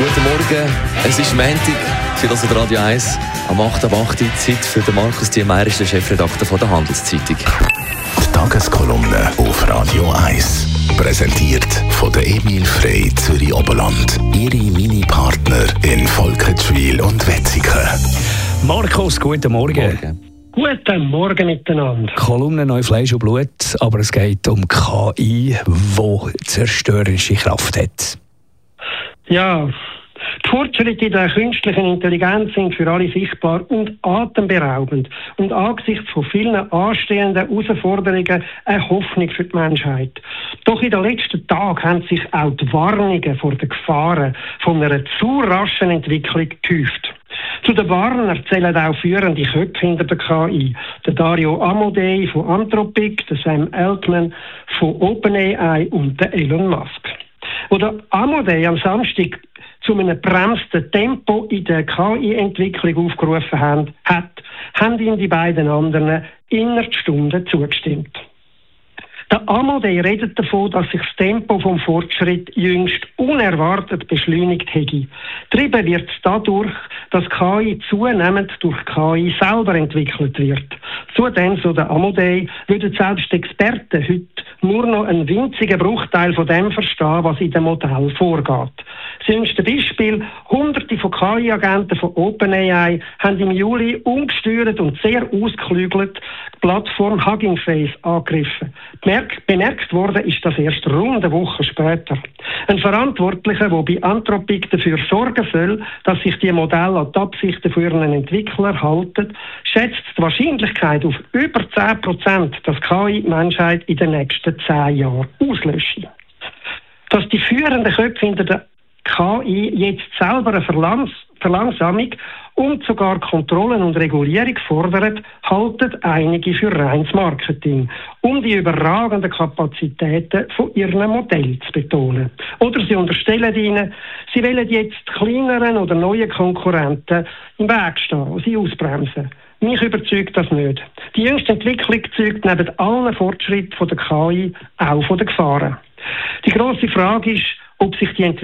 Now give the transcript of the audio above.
Guten Morgen, es ist Montag, für das Radio 1 am 8.8. Zeit für den Markus Diemeyer, ist der Chefredakteur von der Handelszeitung. Die Tageskolumne auf Radio 1, präsentiert von der Emil Frey Zürich Oberland. Ihre Mini-Partner in Volketschwil und Wetzikon. Markus, guten Morgen. Guten Morgen miteinander. Kolumne neu Fleisch und Blut, aber es geht um KI, die zerstörerische Kraft hat. Ja, die Fortschritte in der künstlichen Intelligenz sind für alle sichtbar und atemberaubend und angesichts von vielen anstehenden Herausforderungen eine Hoffnung für die Menschheit. Doch in den letzten Tagen haben sich auch die Warnungen vor den Gefahren von einer zu raschen Entwicklung gehäuft. Zu den Warnern zählen auch führende Köpfe hinter der KI. Der Dario Amodei von Anthropic, der Sam Altman von OpenAI und der Elon Musk. Wo der Amodei am Samstag zu einem bremsten Tempo in der KI-Entwicklung aufgerufen hat, haben ihm die beiden anderen innerhalb Stunden zugestimmt. Der Amodei redet davon, dass sich das Tempo vom Fortschritt jüngst unerwartet beschleunigt hätte. Getrieben wird es dadurch, dass KI zunehmend durch KI selber entwickelt wird. Zudem, so der Amodei, würden selbst Experten heute nur noch einen winzigen Bruchteil von dem verstehen, was in dem Modell vorgeht. Das jüngste Beispiel: Hunderte von KI-Agenten von OpenAI haben im Juli ungesteuert und sehr ausgeklügelt die Plattform Hugging Face angegriffen. Bemerkt worden ist das erst rund eine Woche später. Ein Verantwortlicher, der bei Anthropic dafür sorgen soll, dass sich die Modelle an die Absichten für ihren Entwickler halten, schätzt die Wahrscheinlichkeit auf über 10%, dass KI die Menschheit in den nächsten 10 Jahren auslöschen. Dass die führenden Köpfe hinter der KI jetzt selber eine Verlangsamung und sogar Kontrollen und Regulierung fordern, halten einige für reines Marketing, um die überragenden Kapazitäten von ihren Modellen zu betonen. Oder sie unterstellen ihnen, sie wollen jetzt kleineren oder neuen Konkurrenten im Weg stehen und sie ausbremsen. Mich überzeugt das nicht. Die jüngste Entwicklung zeugt neben allen Fortschritten von der KI auch von den Gefahren. Die grosse Frage ist, ob sich die Entwicklung